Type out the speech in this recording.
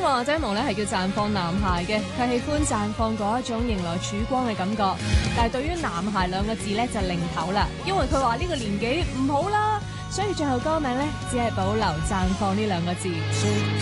話阿仔毛咧係叫綻放男孩嘅，佢喜歡綻放嗰一種迎來曙光嘅感覺。但係對於男孩兩個字咧就擰頭啦，因為佢話呢個年紀唔好啦，所以最後歌名咧只係保留綻放呢兩個字。